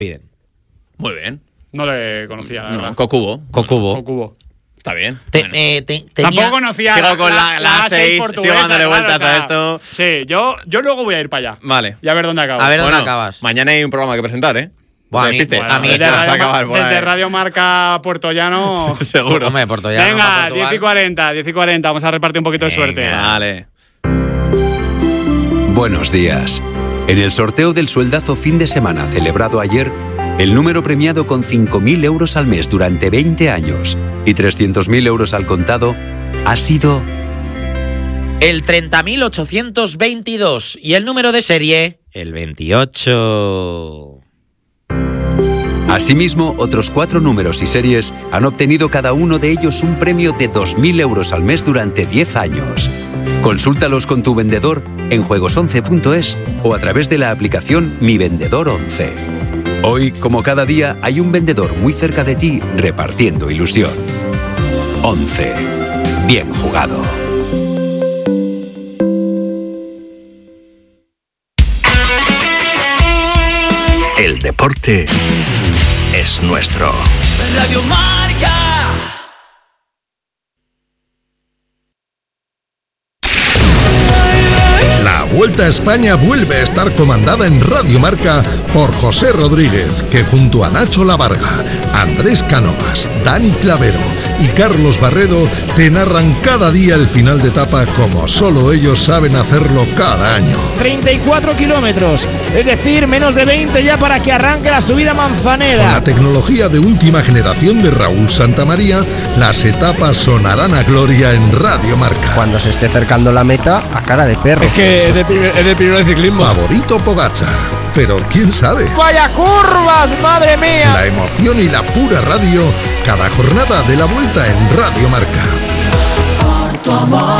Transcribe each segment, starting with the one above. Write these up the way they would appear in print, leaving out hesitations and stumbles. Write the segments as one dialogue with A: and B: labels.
A: Piden.
B: Muy bien.
C: No le conocía, la verdad.
B: Cocubo. Está bien.
C: Tampoco conocía
B: sigo con la 6,
C: portuguesa,
B: sigo dándole vueltas
C: claro,
B: a esto.
C: Sí, yo luego voy a ir para allá.
B: Vale.
C: Y a ver dónde acabo.
A: A ver dónde acabas.
B: Mañana hay un programa que presentar, ¿eh?
A: Buah, a mí
C: desde Radio Marca Puerto Llano.
B: Seguro.
A: Hombre, Puerto Llano.
C: Venga, 10 y 40. Vamos a repartir un poquito de suerte.
B: Vale.
D: Buenos días. En el sorteo del sueldazo fin de semana celebrado ayer, el número premiado con 5.000 euros al mes durante 20 años y 300.000 euros al contado ha sido
A: el 30.822 y el número de serie, el 28.
D: Asimismo, otros 4 números y series han obtenido cada uno de ellos un premio de 2.000 euros al mes durante 10 años. Consúltalos con tu vendedor en juegos11.es o a través de la aplicación Mi Vendedor 11. Hoy, como cada día, hay un vendedor muy cerca de ti repartiendo ilusión. 11. Bien jugado.
E: El deporte es nuestro.
F: Radio Marca.
G: La Vuelta a España vuelve a estar comandada en Radio Marca por José Rodríguez, que junto a Nacho Lavarga, Andrés Cánovas, Dani Clavero y Carlos Barredo te narran cada día el final de etapa como solo ellos saben hacerlo cada año.
H: 34 kilómetros, es decir, menos de 20 ya para que arranque la subida Manzanera.
G: Con la tecnología de última generación de Raúl Santamaría, las etapas sonarán a gloria en Radio Marca.
I: Cuando se esté acercando la meta, a cara de perro.
H: Es que es de primer ciclismo.
G: Favorito Pogačar, pero quién sabe.
H: ¡Vaya curvas, madre mía!
G: La emoción y la pura radio, cada jornada de la Vuelta en Radio Marca.
F: Por tu amor.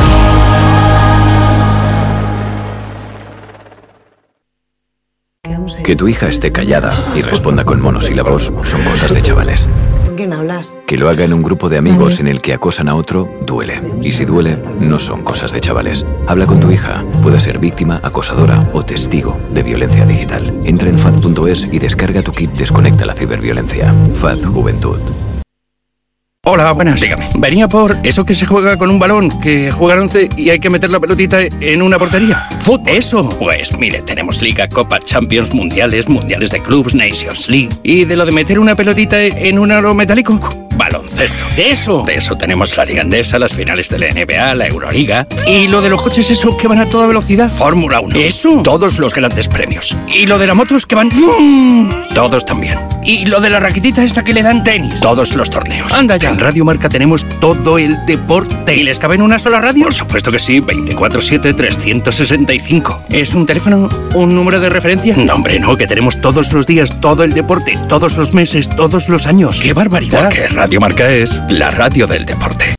E: Que tu hija esté callada y responda con monosílabos son cosas de chavales.
J: ¿Con quién hablas?
E: Que lo haga en un grupo de amigos en el que acosan a otro, duele. Y si duele, no son cosas de chavales. Habla con tu hija. Puede ser víctima, acosadora o testigo de violencia digital. Entra en FAD.es y descarga tu kit Desconecta la ciberviolencia. FAD Juventud.
K: Hola, buenas. Dígame. Venía por eso que se juega con un balón, que juega 11 y hay que meter la pelotita en una portería. ¡Fútbol! Eso. Pues mire, tenemos Liga, Copa, Champions, Mundiales de clubs, Nations League. Y de lo de meter una pelotita en un aro metálico, baloncesto. ¡Eso! De eso tenemos la Liga Endesa, las finales de la NBA, la Euroliga. Y lo de los coches, eso, que van a toda velocidad, Fórmula 1. ¡Eso! Todos los grandes premios. Y lo de las motos, que van... Todos también. Y lo de la raquetita esta que le dan tenis. Todos los torneos. Anda ya. En Radio Marca tenemos todo el deporte. ¿Y les cabe en una sola radio? Por supuesto que sí. 24/7-365. ¿Es un teléfono? ¿Un número de referencia? No, hombre, no. Que tenemos todos los días todo el deporte. Todos los meses, todos los años. ¡Qué barbaridad! Porque Radio Marca es la radio del deporte.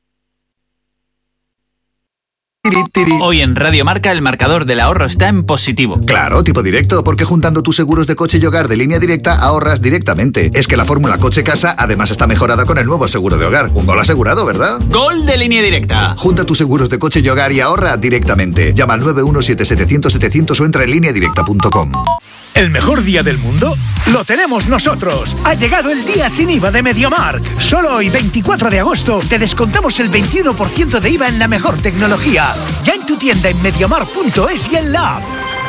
L: Hoy en Radio Marca el marcador del ahorro está en positivo.
M: Claro, tipo directo, porque juntando tus seguros de coche y hogar de Línea Directa ahorras directamente. Es que la fórmula coche-casa además está mejorada con el nuevo seguro de hogar. Un gol asegurado, ¿verdad?
L: ¡Gol de Línea Directa!
M: Junta tus seguros de coche y hogar y ahorra directamente. Llama al 917-700-700 o entra en lineadirecta.com.
N: ¿El mejor día del mundo? ¡Lo tenemos nosotros! Ha llegado el día sin IVA de MediaMarkt. Solo hoy, 24 de agosto, te descontamos el 21% de IVA en la mejor tecnología. Ya en tu tienda en MediaMarkt.es y en la app.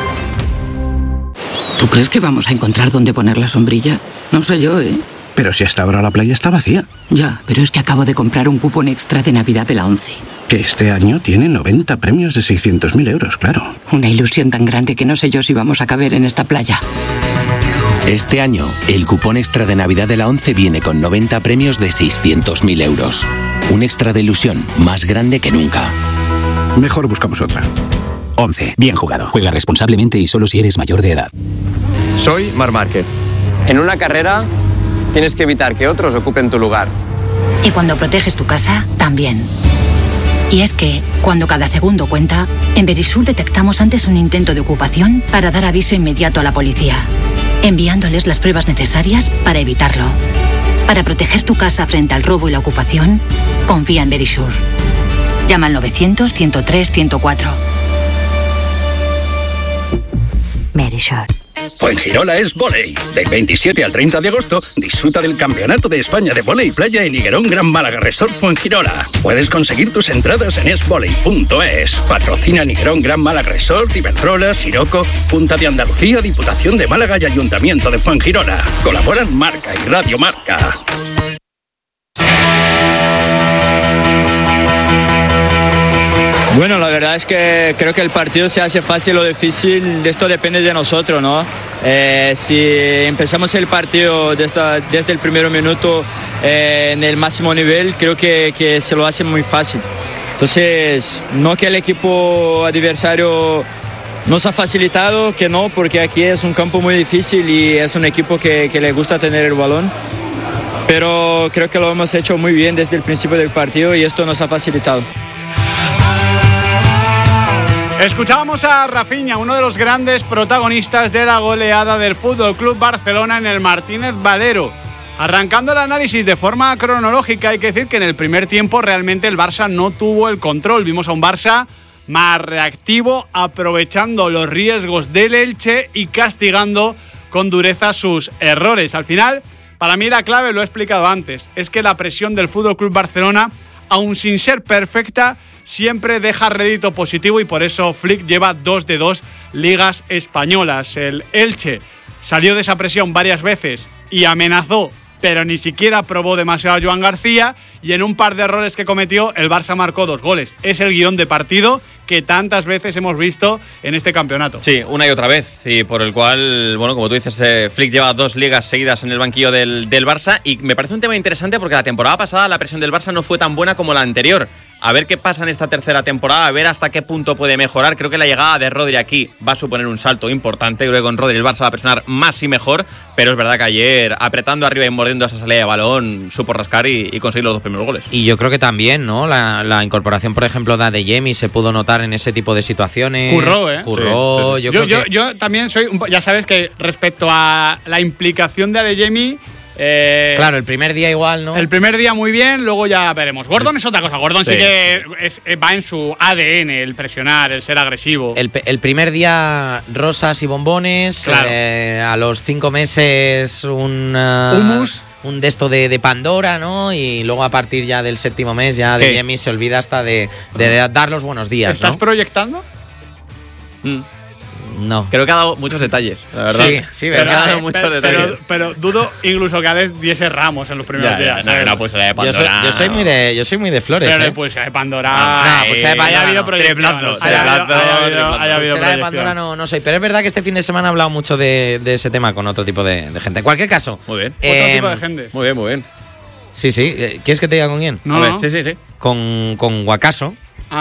O: ¿Tú crees que vamos a encontrar dónde poner la sombrilla? No sé yo, ¿eh?
K: Pero si hasta ahora la playa está vacía.
O: Ya, pero es que acabo de comprar un cupón extra de Navidad de la 11.
K: Que este año tiene 90 premios de 600.000 euros, claro.
O: Una ilusión tan grande que no sé yo si vamos a caber en esta playa.
P: Este año, el cupón extra de Navidad de la 11 viene con 90 premios de 600.000 euros. Un extra de ilusión más grande que nunca.
K: Mejor buscamos otra.
P: 11. Bien jugado. Juega responsablemente y solo si eres mayor de edad.
Q: Soy Marc Márquez. En una carrera tienes que evitar que otros ocupen tu lugar.
R: Y cuando proteges tu casa, también. Y es que, cuando cada segundo cuenta, en Verisur detectamos antes un intento de ocupación para dar aviso inmediato a la policía, enviándoles las pruebas necesarias para evitarlo. Para proteger tu casa frente al robo y la ocupación, confía en Verisur. Llama al 900-103-104. Verisur.
K: Fuengirola es vóley. Del 27 al 30 de agosto, disfruta del Campeonato de España de Vóley Playa en Higuerón Gran Málaga Resort Fuengirola. Puedes conseguir tus entradas en esvoley.es. Patrocinan Higuerón Gran Málaga Resort, Iberdrola, Siroco, Junta de Andalucía, Diputación de Málaga y Ayuntamiento de Fuengirola. Colaboran Marca y Radio Marca.
J: Bueno, la verdad es que creo que el partido se hace fácil o difícil, esto depende de nosotros, ¿no? Si empezamos el partido desde el primer minuto en el máximo nivel, creo que se lo hace muy fácil. Entonces, no que el equipo adversario nos ha facilitado, que no, porque aquí es un campo muy difícil y es un equipo que le gusta tener el balón. Pero creo que lo hemos hecho muy bien desde el principio del partido y esto nos ha facilitado.
C: Escuchábamos a Rafinha, uno de los grandes protagonistas de la goleada del Fútbol Club Barcelona en el Martínez Valero. Arrancando el análisis de forma cronológica, hay que decir que en el primer tiempo realmente el Barça no tuvo el control. Vimos a un Barça más reactivo, aprovechando los riesgos del Elche y castigando con dureza sus errores. Al final, para mí la clave, lo he explicado antes, es que la presión del Fútbol Club Barcelona, aun sin ser perfecta, siempre deja rédito positivo y por eso Flick lleva 2 de 2 ligas españolas. El Elche salió de esa presión varias veces y amenazó, pero ni siquiera probó demasiado a Joan García, y en un par de errores que cometió, el Barça marcó 2 goles. Es el guión de partido que tantas veces hemos visto en este campeonato.
B: Sí, una y otra vez, y por el cual, bueno, como tú dices, Flick lleva 2 ligas seguidas en el banquillo del Barça, y me parece un tema interesante porque la temporada pasada la presión del Barça no fue tan buena como la anterior. A ver qué pasa en esta tercera temporada, a ver hasta qué punto puede mejorar. Creo que la llegada de Rodri aquí va a suponer un salto importante. Creo que con Rodri el Barça va a presionar más y mejor, pero es verdad que ayer, apretando arriba y mordiendo esa salida de balón, supo rascar y conseguir los 2 primeros goles.
A: Y yo creo que también, ¿no? La incorporación, por ejemplo, de Adeyemi se pudo notar en ese tipo de situaciones.
C: Curró, ¿eh?
A: Curró.
C: Sí. Yo también soy, ya sabes que respecto a la implicación de Adeyemi,
A: claro, el primer día igual, ¿no?
C: El primer día muy bien, luego ya veremos. Gordon es otra cosa. Gordon sí que va en su ADN, el presionar, el ser agresivo.
A: El primer día rosas y bombones,
C: claro.
A: A los 5 meses
C: hummus.
A: Un de esto de Pandora, ¿no? Y luego a partir ya del 7º mes ya de Adeyemi se olvida hasta de dar los buenos días,
C: ¿Estás
A: ¿no?
C: proyectando?
A: No.
B: Creo que ha dado muchos detalles, la verdad.
A: Sí, verdad.
C: Pero dudo incluso que Alex diese Ramos en los primeros días.
B: No, pues la de Pandora.
A: Yo soy muy de flores.
C: Pero pues la de Pandora.
A: Haya
C: habido proyección. Haya habido
A: la de Pandora no soy. Pero es verdad que este fin de semana he hablado mucho de ese tema con otro tipo de gente. En cualquier caso.
B: Muy bien.
C: Otro tipo de gente.
B: Muy bien.
A: Sí. ¿Quieres que te diga con quién?
C: No.
B: A ver, sí.
A: Con Guacaso.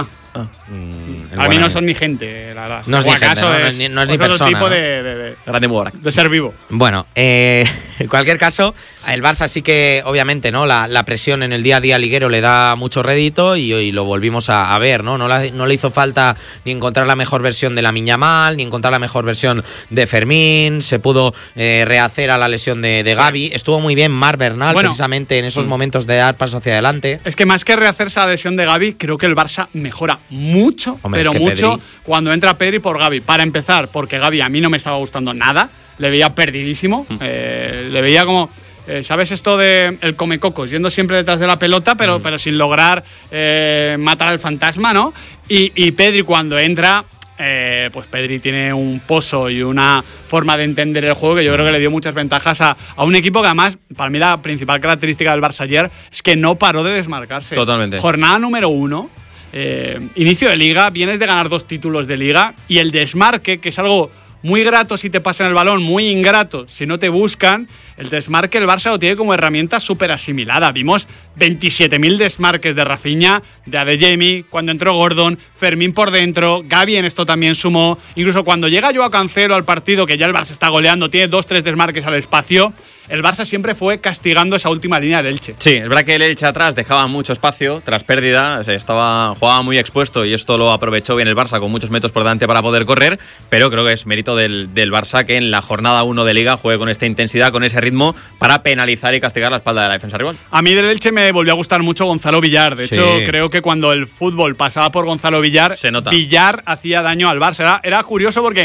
C: A mí no son ni gente, la verdad.
A: No es ni gente, no es ni persona.
C: Otro tipo de ser vivo.
A: Bueno, en cualquier caso, el Barça sí que, obviamente, ¿no? La presión en el día a día liguero le da mucho rédito y lo volvimos a ver, ¿no? No le hizo falta ni encontrar la mejor versión de Lamine Yamal, ni encontrar la mejor versión de Fermín. Se pudo rehacer a la lesión de Gavi. Estuvo muy bien Marc Bernal, precisamente en esos momentos de dar paso hacia adelante.
C: Es que más que rehacerse a la lesión de Gavi, creo que el Barça mejora mucho, pero mucho, cuando entra Pedri por Gavi. Para empezar, porque Gavi a mí no me estaba gustando nada, le veía perdidísimo, le veía como... ¿Sabes esto de el comecocos? Yendo siempre detrás de la pelota, pero sin lograr matar al fantasma, ¿no? Y Pedri cuando entra... pues Pedri tiene un pozo y una forma de entender el juego que yo creo que le dio muchas ventajas a un equipo que además, para mí la principal característica del Barça ayer es que no paró de desmarcarse.
B: Totalmente.
C: Jornada número 1, inicio de liga, vienes de ganar 2 títulos de liga y el desmarque, que es algo muy grato si te pasan el balón, muy ingrato si no te buscan. El desmarque el Barça lo tiene como herramienta súper asimilada. Vimos 27.000 desmarques de Rafinha, de Adeyemi, cuando entró Gordon, Fermín por dentro, Gavi en esto también sumó. Incluso cuando llega Joao Cancelo al partido, que ya el Barça está goleando, tiene 2-3 desmarques al espacio, el Barça siempre fue castigando esa última línea del Elche.
B: Sí, es verdad que el Elche atrás dejaba mucho espacio tras pérdida, jugaba muy expuesto y esto lo aprovechó bien el Barça con muchos metros por delante para poder correr, pero creo que es mérito del Barça que en la jornada 1 de Liga juegue con esta intensidad, con ese ritmo, para penalizar y castigar la espalda de la defensa rival.
C: A mí del Elche me volvió a gustar mucho Gonzalo Villar. De hecho, creo que cuando el fútbol pasaba por Gonzalo Villar,
B: se nota.
C: Villar hacía daño al Barça. Era curioso porque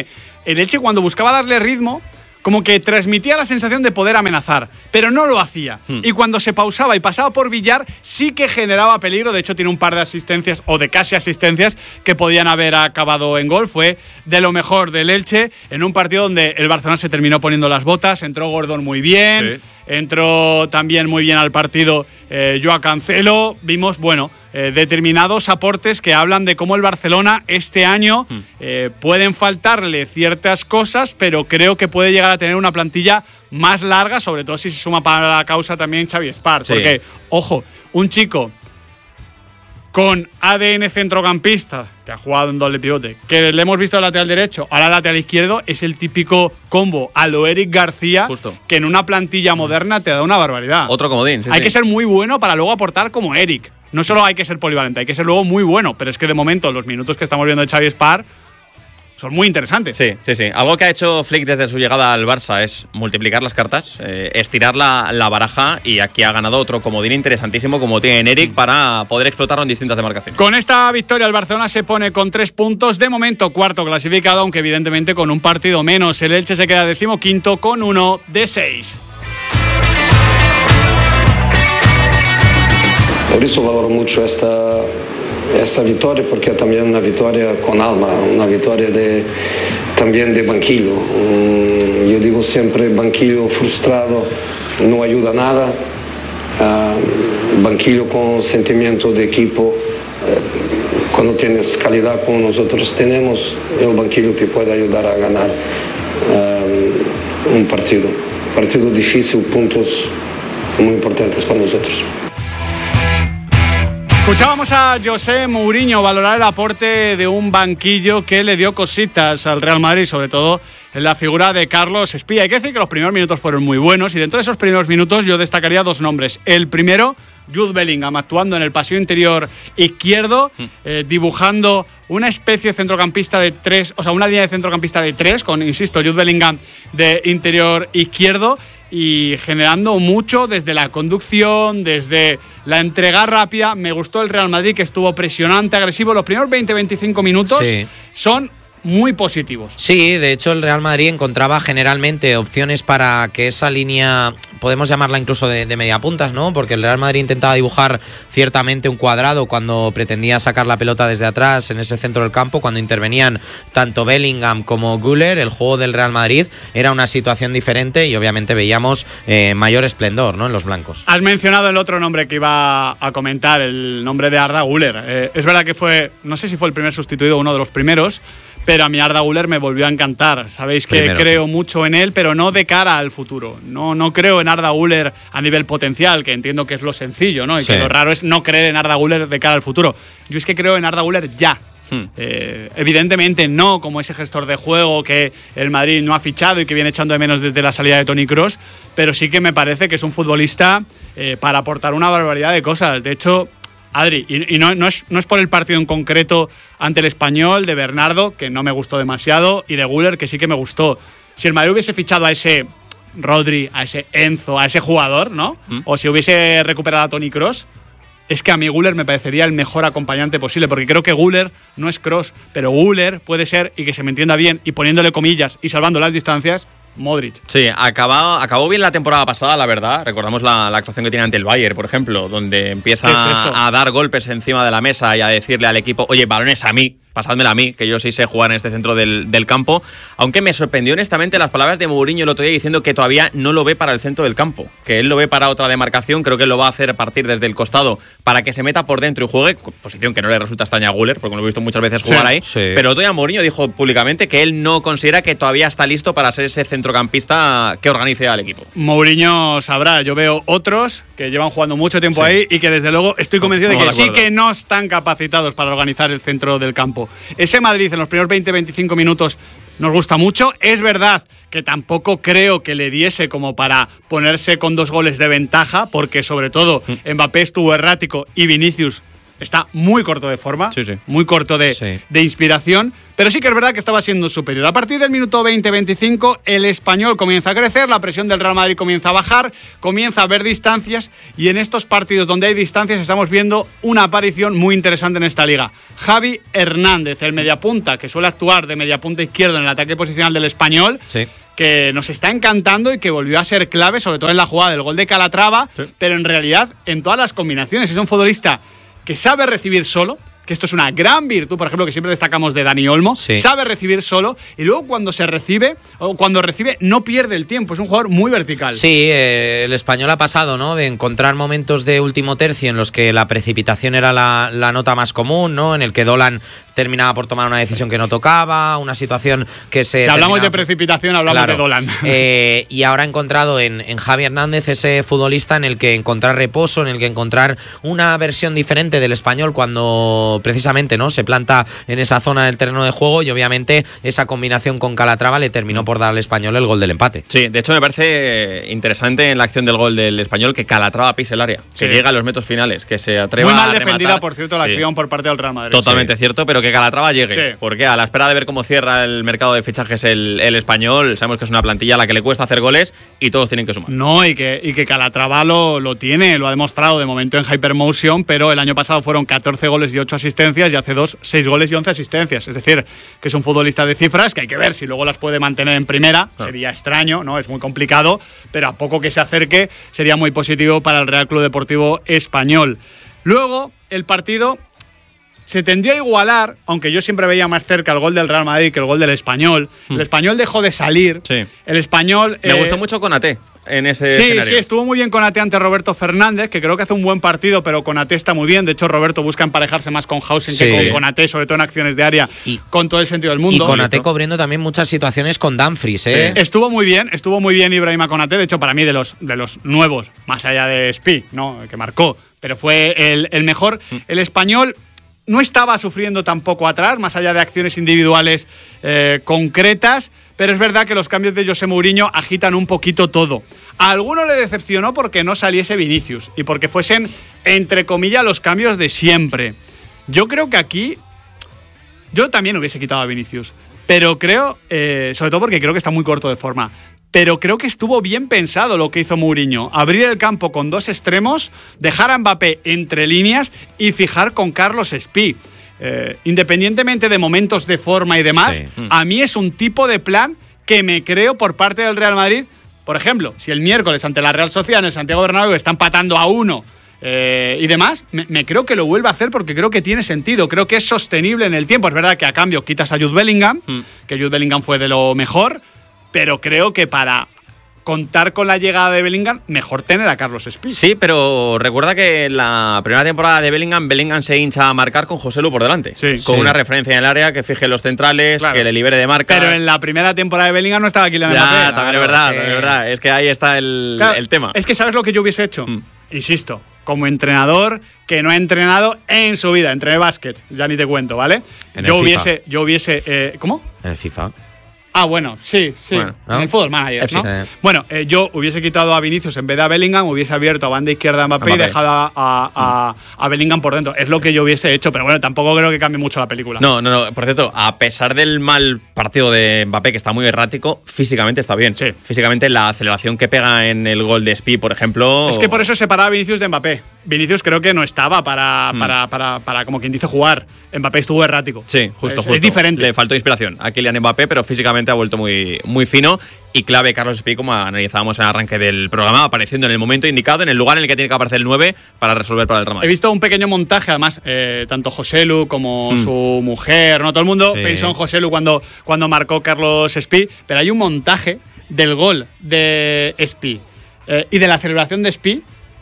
C: el Elche cuando buscaba darle ritmo, como que transmitía la sensación de poder amenazar, pero no lo hacía. Y cuando se pausaba y pasaba por Villar, sí que generaba peligro. De hecho, tiene un par de asistencias, o de casi asistencias, que podían haber acabado en gol. Fue de lo mejor del Elche, en un partido donde el Barcelona se terminó poniendo las botas. Entró Gordon muy bien, entró también muy bien al partido Joao Cancelo. Vimos, determinados aportes que hablan de cómo el Barcelona este año pueden faltarle ciertas cosas, pero creo que puede llegar a tener una plantilla más larga, sobre todo si se suma para la causa también Xavi Espart. Sí. Porque, ojo, un chico con ADN centrocampista, que ha jugado en doble pivote, que le hemos visto al lateral derecho, ahora lateral izquierdo, es el típico combo a lo Eric García, que en una plantilla moderna te da una barbaridad.
B: Otro comodín.
C: Hay que ser muy bueno para luego aportar como Eric. No solo hay que ser polivalente, hay que ser luego muy bueno, pero es que de momento los minutos que estamos viendo de Xavi Espart son muy interesantes.
B: Sí. Algo que ha hecho Flick desde su llegada al Barça es multiplicar las cartas, estirar la baraja, y aquí ha ganado otro comodín interesantísimo como tiene Eric para poder explotarlo en distintas demarcaciones.
C: Con esta victoria el Barcelona se pone con 3 puntos, de momento cuarto clasificado, aunque evidentemente con un partido menos. El Elche se queda 15º con 1 de 6.
S: Por eso valoro mucho esta victoria, porque también una victoria con alma, una victoria también de banquillo. Yo digo siempre, banquillo frustrado no ayuda a nada. Banquillo con sentimiento de equipo, cuando tienes calidad como nosotros tenemos, el banquillo te puede ayudar a ganar un partido difícil, puntos muy importantes para nosotros.
C: Escuchábamos a José Mourinho valorar el aporte de un banquillo que le dio cositas al Real Madrid, sobre todo en la figura de Carlos Espía. Hay que decir que los primeros minutos fueron muy buenos, y dentro de esos primeros minutos yo destacaría 2 nombres. El primero, Jude Bellingham, actuando en el pasillo interior izquierdo, dibujando una especie de centrocampista de 3, o sea, una línea de centrocampista de 3, con, insisto, Jude Bellingham de interior izquierdo, y generando mucho desde la conducción, desde la entrega rápida. Me gustó el Real Madrid, que estuvo presionante, agresivo. Los primeros 20-25 minutos son muy positivos.
A: Sí, de hecho el Real Madrid encontraba generalmente opciones para que esa línea, podemos llamarla incluso de mediapuntas, ¿no? Porque el Real Madrid intentaba dibujar ciertamente un cuadrado cuando pretendía sacar la pelota desde atrás en ese centro del campo. Cuando intervenían tanto Bellingham como Güler, el juego del Real Madrid era una situación diferente, y obviamente veíamos mayor esplendor, ¿no?, en los blancos.
C: Has mencionado el otro nombre que iba a comentar, el nombre de Arda Güler. Es verdad que fue, no sé si fue el primer sustituido o uno de los primeros, pero a mí Arda Güler me volvió a encantar. Sabéis que creo mucho en él, pero no de cara al futuro. No creo en Arda Güler a nivel potencial, que entiendo que es lo sencillo, ¿no? Y que lo raro es no creer en Arda Güler de cara al futuro. Yo es que creo en Arda Güler ya. Evidentemente no como ese gestor de juego que el Madrid no ha fichado y que viene echando de menos desde la salida de Toni Kroos, pero sí que me parece que es un futbolista para aportar una barbaridad de cosas. De hecho, Adri, y no es por el partido en concreto ante el Español, de Bernardo, que no me gustó demasiado, y de Güler, que sí que me gustó. Si el Madrid hubiese fichado a ese Rodri, a ese Enzo, a ese jugador, ¿no? O si hubiese recuperado a Toni Kroos, es que a mí Güler me parecería el mejor acompañante posible, porque creo que Güler no es Kroos, pero Güler puede ser, y que se me entienda bien, y poniéndole comillas y salvando las distancias, Modric.
B: Sí, acabó bien la temporada pasada, la verdad. Recordamos la actuación que tiene ante el Bayern, por ejemplo, donde empieza a dar golpes encima de la mesa y a decirle al equipo, oye, balones a mí, pasádmela a mí, que yo sí sé jugar en este centro del campo. Aunque me sorprendió honestamente las palabras de Mourinho el otro día diciendo que todavía no lo ve para el centro del campo, que él lo ve para otra demarcación. Creo que lo va a hacer partir desde el costado para que se meta por dentro y juegue, posición que no le resulta extraña a Güler, porque lo he visto muchas veces jugar ahí. Sí. Pero otro día Mourinho dijo públicamente que él no considera que todavía está listo para ser ese centrocampista que organice al equipo.
C: Mourinho sabrá, yo veo otros que llevan jugando mucho tiempo ahí y que desde luego estoy convencido de que sí que no están capacitados para organizar el centro del campo. Ese Madrid en los primeros 20-25 minutos nos gusta mucho. Es verdad que tampoco creo que le diese como para ponerse con 2 goles de ventaja, porque sobre todo Mbappé estuvo errático y Vinicius está muy corto de forma,
B: Sí, sí.
C: muy corto de inspiración, pero sí que es verdad que estaba siendo superior. A partir del minuto 20-25, el Español comienza a crecer, la presión del Real Madrid comienza a bajar, comienza a haber distancias, y en estos partidos donde hay distancias estamos viendo una aparición muy interesante en esta liga. Javi Hernández, el mediapunta, que suele actuar de mediapunta izquierdo en el ataque posicional del Español, que nos está encantando y que volvió a ser clave, sobre todo en la jugada del gol de Calatrava, pero en realidad en todas las combinaciones. Es un futbolista que sabe recibir solo, que esto es una gran virtud, por ejemplo, que siempre destacamos de Dani Olmo, sabe recibir solo, y luego cuando recibe, no pierde el tiempo, es un jugador muy vertical.
A: Sí, el Español ha pasado, ¿no?, de encontrar momentos de último tercio en los que la precipitación era la nota más común, ¿no?, en el que Dolan terminaba por tomar una decisión que no tocaba, una situación que se...
C: Si hablamos de precipitación, hablamos de Dolan.
A: Y ahora ha encontrado en Javi Hernández ese futbolista en el que encontrar reposo, en el que encontrar una versión diferente del Español cuando precisamente, ¿no?, se planta en esa zona del terreno de juego, y obviamente esa combinación con Calatrava le terminó por dar al Español el gol del empate.
B: Sí, de hecho me parece interesante en la acción del gol del Español que Calatrava pise el área, que llega a los metros finales, que se atreva a
C: muy mal
B: rematar.
C: defendida, por cierto, la acción por parte del Real Madrid.
B: Totalmente cierto, pero que Calatrava llegue, porque a la espera de ver cómo cierra el mercado de fichajes el Español, sabemos que es una plantilla a la que le cuesta hacer goles y todos tienen que sumar.
C: No, y que Calatrava lo tiene, lo ha demostrado de momento en Hypermotion, pero el año pasado fueron 14 goles y 8 asistencias, y hace 6 goles y 11 asistencias. Es decir, que es un futbolista de cifras que hay que ver si luego las puede mantener en primera. Sería extraño, ¿no? Es muy complicado, pero a poco que se acerque sería muy positivo para el Real Club Deportivo Español. Luego, el partido se tendió a igualar, aunque yo siempre veía más cerca el gol del Real Madrid que el gol del Español. El Español dejó de salir. El Español...
B: Me gustó mucho Konaté en ese escenario.
C: Sí, estuvo muy bien Konaté ante Roberto Fernández, que creo que hace un buen partido, pero Konaté está muy bien. De hecho, Roberto busca emparejarse más con Hausen que con Konaté, sobre todo en acciones de área, con todo el sentido del mundo.
A: Y Konaté cubriendo también muchas situaciones con Dumfries, ¿eh?
C: Estuvo muy bien Ibrahima Konaté. De hecho, para mí, de los nuevos, más allá de Spi, ¿no?, que marcó, pero fue el mejor. El Español no estaba sufriendo tampoco atrás, más allá de acciones individuales concretas, pero es verdad que los cambios de José Mourinho agitan un poquito todo. A alguno le decepcionó porque no saliese Vinicius y porque fuesen, entre comillas, los cambios de siempre. Yo creo que aquí yo también hubiese quitado a Vinicius, pero creo, sobre todo porque creo que está muy corto de forma, pero creo que estuvo bien pensado lo que hizo Mourinho. Abrir el campo con dos extremos, dejar a Mbappé entre líneas y fijar con Carlos Spi. Independientemente de momentos de forma y demás, a mí es un tipo de plan que me creo por parte del Real Madrid. Por ejemplo, si el miércoles ante la Real Sociedad en el Santiago Bernabéu está empatando a 1 y demás, me creo que lo vuelve a hacer porque creo que tiene sentido, creo que es sostenible en el tiempo. Es verdad que a cambio quitas a Jude Bellingham, que Jude Bellingham fue de lo mejor, pero creo que para contar con la llegada de Bellingham, mejor tener a Carlos Spi.
B: Sí, pero recuerda que en la primera temporada de Bellingham se hincha a marcar con Joselu por delante. Con una referencia en el área que fije los centrales, que le libere de marca.
C: Pero en la primera temporada de Bellingham no estaba Kylian Mbappé.
B: También es verdad. Es que ahí está el tema.
C: Es que ¿sabes lo que yo hubiese hecho? Insisto, como entrenador que no ha entrenado en su vida, entrené básquet, ya ni te cuento, ¿vale? Yo hubiese ¿cómo?
A: En el FIFA.
C: Ah, bueno, sí. Bueno, ¿no? En el Football Manager, ¿no? Bueno, yo hubiese quitado a Vinicius en vez de a Bellingham, hubiese abierto a banda izquierda a Mbappé y dejado a Bellingham por dentro. Es lo que yo hubiese hecho, pero bueno, tampoco creo que cambie mucho la película.
B: No. Por cierto, a pesar del mal partido de Mbappé, que está muy errático, físicamente está bien. Sí. Físicamente la aceleración que pega en el gol de Spi, por ejemplo...
C: Es que por eso separaba a Vinicius de Mbappé. Vinicius creo que no estaba para como quien dice, jugar. Mbappé estuvo errático.
B: Sí, justo.
C: Es diferente.
B: Le faltó inspiración a Kylian Mbappé, pero físicamente ha vuelto muy, muy fino. Y clave Carlos Spi, como analizábamos en el arranque del programa, apareciendo en el momento indicado, en el lugar en el que tiene que aparecer el 9 para resolver para el Real Madrid.
C: He visto un pequeño montaje, además, tanto Joselu como su mujer, ¿no? Todo el mundo pensó en Joselu cuando marcó Carlos Spi, pero hay un montaje del gol de Spi y de la celebración de Spi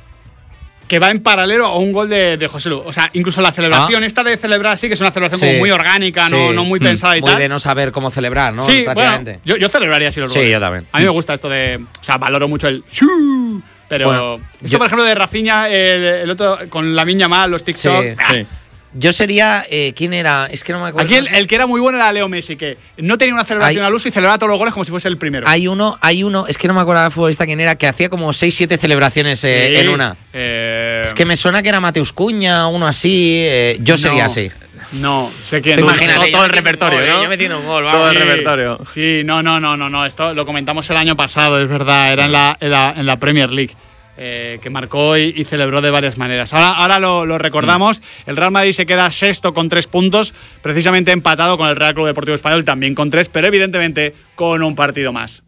C: que va en paralelo a un gol de Joselu. O sea, incluso la celebración esta de celebrar así, que es una celebración como muy orgánica, no muy pensada y
A: muy
C: tal.
A: Muy de no saber cómo celebrar, ¿no?
C: Sí, bueno, yo celebraría así los goles.
A: Sí, yo también.
C: A mí me gusta esto de... O sea, valoro mucho el... Pero bueno, esto, por ejemplo, de Rafinha, el otro, con Lamine Yamal, los TikTok...
A: Sí. Yo sería... ¿quién era? Es que no me acuerdo.
C: Aquí el que era muy bueno era Leo Messi, que no tenía una celebración al uso y celebraba todos los goles como si fuese el primero.
A: Hay uno, es que no me acuerdo del futbolista quién era, que hacía como 6-7 celebraciones en una. Es que me suena que era Mateus Cuña, uno así. Yo sería así.
C: No, sé quién.
B: Imagínate, todo el repertorio, ¿no?
A: Yo metiendo un gol,
B: vamos. Todo el repertorio.
C: Sí, no. Esto lo comentamos el año pasado, es verdad. Era en la Premier League. Que marcó y celebró de varias maneras. Ahora lo recordamos. El Real Madrid se queda sexto con 3 puntos, precisamente empatado con el Real Club Deportivo Español, también con 3, pero evidentemente con un partido más.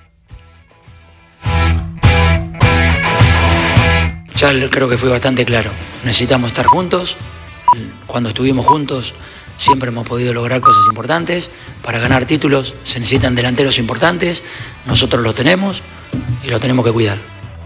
O: Ya creo que fue bastante claro. Necesitamos estar juntos. Cuando estuvimos juntos siempre hemos podido lograr cosas importantes. Para ganar títulos se necesitan delanteros importantes. Nosotros los tenemos y los tenemos que cuidar.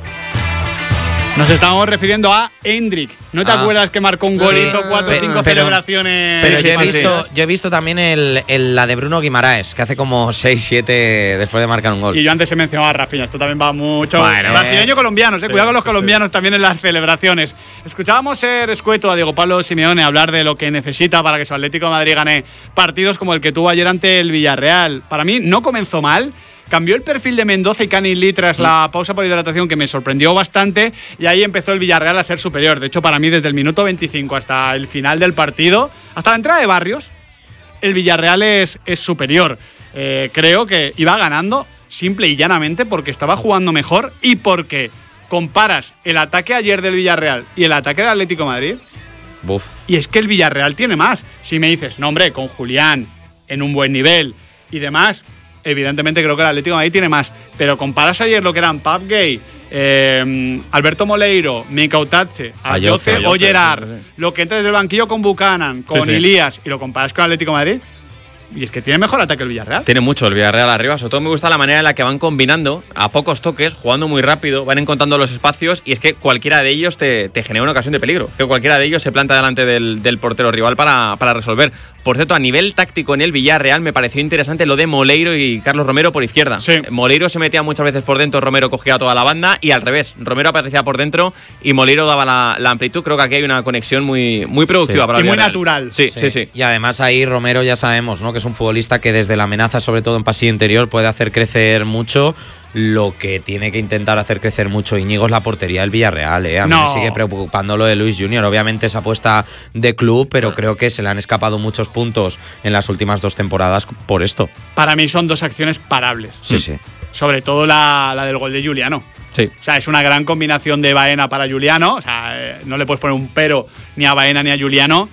C: Nos estábamos refiriendo a Endrick. ¿No te acuerdas que marcó un gol y hizo 4 o 5 celebraciones?
A: Pero yo he visto también la de Bruno Guimaraes, que hace como 6-7 después de marcar un gol.
C: Y yo antes he mencionado a Rafinha, esto también va mucho. Bueno, brasileño-colombianos, cuidado con los colombianos también en las celebraciones. Escuchábamos ser escueto a Diego Pablo Simeone hablar de lo que necesita para que su Atlético de Madrid gane partidos como el que tuvo ayer ante el Villarreal. Para mí no comenzó mal. Cambió el perfil de Mendoza y Canilí tras la pausa por hidratación, que me sorprendió bastante, y ahí empezó el Villarreal a ser superior. De hecho, para mí, desde el minuto 25 hasta el final del partido, hasta la entrada de Barrios, el Villarreal es superior. Creo que iba ganando simple y llanamente porque estaba jugando mejor y porque comparas el ataque ayer del Villarreal y el ataque del Atlético de Madrid.
A: Buf.
C: Y es que el Villarreal tiene más. Si me dices, no, hombre, con Julián en un buen nivel y demás, evidentemente creo que el Atlético de Madrid tiene más, pero comparas ayer lo que eran Pap Gay, Alberto Moleiro, Micautache, Ayoce o Gerard, lo que entra desde el banquillo con Buchanan, con Ilías, y lo comparas con el Atlético de Madrid, y es que tiene mejor ataque el Villarreal.
B: Tiene mucho el Villarreal arriba, sobre todo me gusta la manera en la que van combinando a pocos toques, jugando muy rápido, van encontrando los espacios, y es que cualquiera de ellos te genera una ocasión de peligro, que cualquiera de ellos se planta delante del portero rival para resolver. Por cierto, a nivel táctico en el Villarreal me pareció interesante lo de Moleiro y Carlos Romero por izquierda.
C: Sí.
B: Moleiro se metía muchas veces por dentro, Romero cogía toda la banda, y al revés, Romero aparecía por dentro y Moleiro daba la amplitud. Creo que aquí hay una conexión muy productiva para el Villarreal.
C: Y muy natural.
B: Sí.
A: Y además ahí Romero ya sabemos, ¿no?, que es un futbolista que desde la amenaza, sobre todo en pasillo interior, puede hacer crecer mucho. Lo que tiene que intentar hacer crecer mucho Íñigo es la portería del Villarreal. A mí me sigue preocupando lo de Luis Junior. Obviamente es apuesta de club, pero creo que se le han escapado muchos puntos en las últimas 2 temporadas por esto.
C: Para mí son 2 acciones parables.
A: Sí.
C: Sobre todo la del gol de Juliano.
B: Sí.
C: O sea, es una gran combinación de Baena para Juliano. O sea, no le puedes poner un pero ni a Baena ni a Juliano.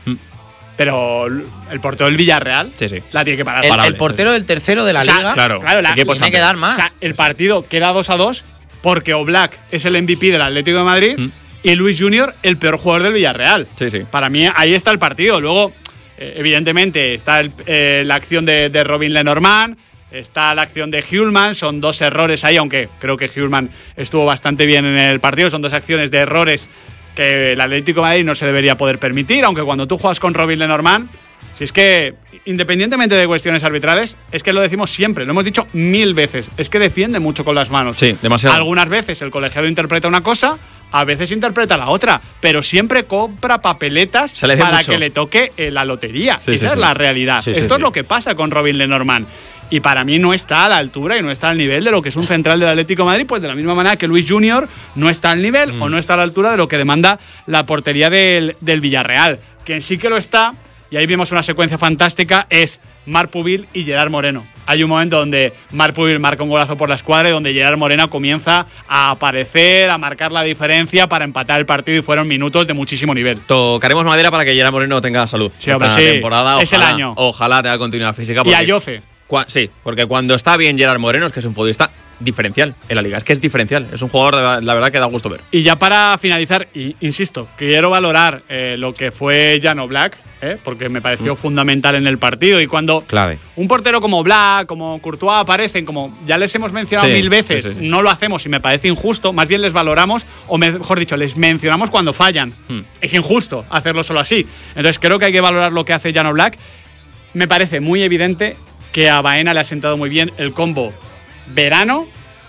C: Pero el portero del Villarreal la tiene que parar.
A: El portero del tercero de la liga,
C: claro,
A: tiene que dar más.
C: O sea, el partido queda 2-2 porque Oblak es el MVP del Atlético de Madrid y Luis Junior el peor jugador del Villarreal.
B: Sí.
C: Para mí ahí está el partido. Luego, evidentemente, está la acción de Robin Lenormand, está la acción de Hjulmand. Son 2 errores ahí, aunque creo que Hjulmand estuvo bastante bien en el partido. Son 2 acciones de errores que el Atlético de Madrid no se debería poder permitir, aunque cuando tú juegas con Robin Lenormand, si es que, independientemente de cuestiones arbitrales, es que lo decimos siempre, lo hemos dicho 1000 veces, es que defiende mucho con las manos.
B: Sí, demasiado.
C: Algunas veces el colegiado interpreta una cosa, a veces interpreta la otra, pero siempre compra papeletas para que le toque la lotería. Esa es la realidad. Esto es lo que pasa con Robin Lenormand. Y para mí no está a la altura y no está al nivel de lo que es un central del Atlético de Madrid, pues de la misma manera que Luis Junior no está al nivel o no está a la altura de lo que demanda la portería del Villarreal. Quien sí que lo está, y ahí vimos una secuencia fantástica, es Marc Pubil y Gerard Moreno. Hay un momento donde Marc Pubil marca un golazo por la escuadra y donde Gerard Moreno comienza a aparecer, a marcar la diferencia para empatar el partido, y fueron minutos de muchísimo nivel.
B: Tocaremos madera para que Gerard Moreno tenga salud.
C: Sí, hombre, sí.
B: Temporada,
C: es el año.
B: Ojalá tenga continuidad física.
C: Y a Yoce.
B: Sí, porque cuando está bien Gerard Moreno es que es un futbolista diferencial en la liga. Es que es diferencial. Es un jugador, la verdad, que da gusto ver.
C: Y ya para finalizar, insisto, quiero valorar lo que fue Jan Oblak, porque me pareció fundamental en el partido. Y cuando un portero como Oblak, como Courtois aparecen, como ya les hemos mencionado 1000 veces, no lo hacemos y me parece injusto. Más bien les valoramos, o mejor dicho, les mencionamos cuando fallan. Es injusto hacerlo solo así. Entonces creo que hay que valorar lo que hace Jan Oblak. Me parece muy evidente que a Baena le ha sentado muy bien el combo verano,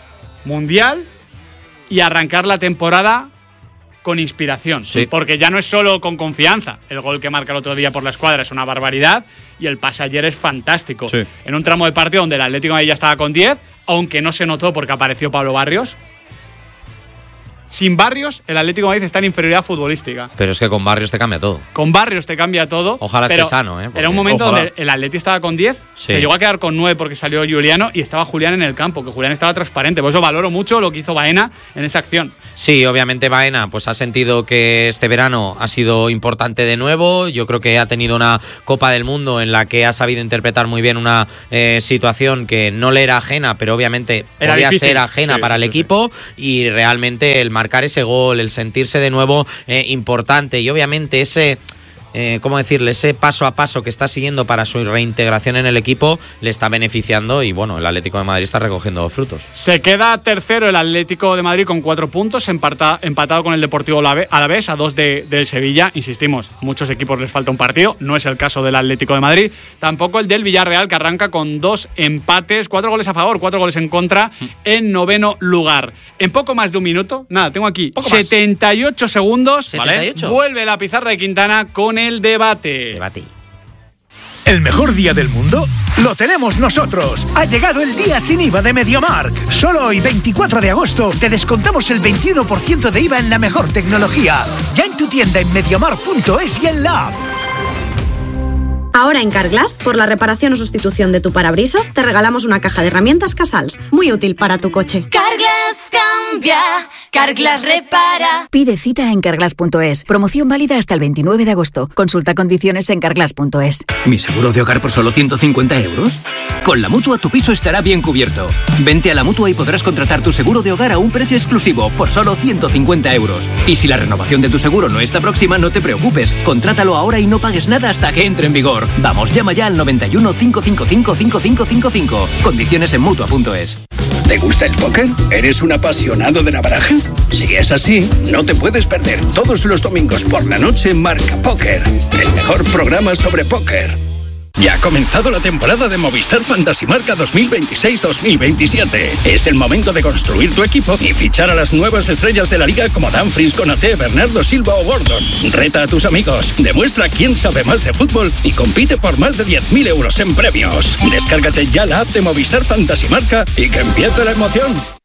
C: mundial y arrancar la temporada con inspiración. Porque ya no es solo con confianza. El gol que marca el otro día por la escuadra es una barbaridad y el pase ayer es fantástico. En un tramo de partido donde el Atlético de Madrid ya estaba con 10, aunque no se notó porque apareció Pablo Barrios. sin Barrios, el Atlético de Madrid está en inferioridad futbolística.
A: Pero es que con Barrios te cambia todo.
C: Con Barrios te cambia todo.
A: Ojalá esté sano,
C: Era un momento donde el Atleti estaba con 10, se llegó a quedar con 9 porque salió Juliano y estaba Julián en el campo, que Julián estaba transparente. Por eso valoro mucho lo que hizo Baena en esa acción.
A: Sí, obviamente Baena pues ha sentido que este verano ha sido importante de nuevo. Yo creo que ha tenido una Copa del Mundo en la que ha sabido interpretar muy bien una situación que no le era ajena, pero obviamente podía ser ajena para el equipo, y realmente el marcar ese gol, el sentirse de nuevo importante, y obviamente ese ese paso a paso que está siguiendo para su reintegración en el equipo le está beneficiando, y bueno, el Atlético de Madrid está recogiendo frutos.
C: Se queda tercero el Atlético de Madrid con 4 puntos, empatado con el Deportivo Alavés a 2 del Sevilla. Insistimos, a muchos equipos les falta un partido, no es el caso del Atlético de Madrid, tampoco el del Villarreal, que arranca con 2 empates, 4 goles a favor, 4 goles en contra, en 9º lugar. En poco más de un minuto, tengo aquí 78 segundos,
A: 78.
C: Vuelve la pizarra de Quintana con el debate.
N: ¿El mejor día del mundo? Lo tenemos nosotros. Ha llegado el día sin IVA de MediaMarkt. Solo hoy, 24 de agosto, te descontamos el 21% de IVA en la mejor tecnología. Ya en tu tienda en MediaMarkt.es y en la app.
T: Ahora en Carglass, por la reparación o sustitución de tu parabrisas, te regalamos una caja de herramientas Casals, muy útil para tu coche.
U: Carglass cambia, Carglass repara.
R: Pide cita en Carglass.es. Promoción válida hasta el 29 de agosto. Consulta condiciones en Carglass.es.
K: ¿Mi seguro de hogar por solo 150 euros? Con la Mutua tu piso estará bien cubierto. Vente a la Mutua y podrás contratar tu seguro de hogar a un precio exclusivo por solo 150 euros. Y si la renovación de tu seguro no está próxima, no te preocupes. Contrátalo ahora y no pagues nada hasta que entre en vigor. Vamos, llama ya al 91 555 5555. Condiciones en Mutua.es.
V: ¿Te gusta el póker? ¿Eres un apasionado de la baraja? Si es así, no te puedes perder todos los domingos por la noche Marca Póker, el mejor programa sobre póker. Ya ha comenzado la temporada de Movistar Fantasy Marca 2026-2027. Es el momento de construir tu equipo y fichar a las nuevas estrellas de la liga como Dumfries, Konaté, Bernardo Silva o Gordon. Reta a tus amigos, demuestra quién sabe más de fútbol y compite por más de 10.000 euros en premios. Descárgate ya la app de Movistar Fantasy Marca y que empiece la emoción.